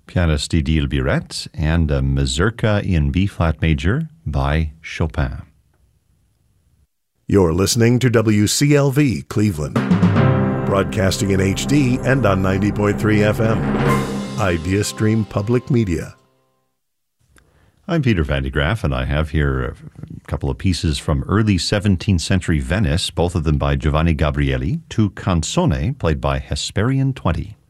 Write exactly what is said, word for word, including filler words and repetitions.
pianist Idil Biret, and a Mazurka in B-flat major by Chopin. You're listening to W C L V Cleveland, broadcasting in H D and on ninety point three F M. IdeaStream Public Media. I'm Peter Van de Graaff, and I have here a couple of pieces from early seventeenth century Venice, both of them by Giovanni Gabrieli, Tu Canzone, played by Hesperian twenty.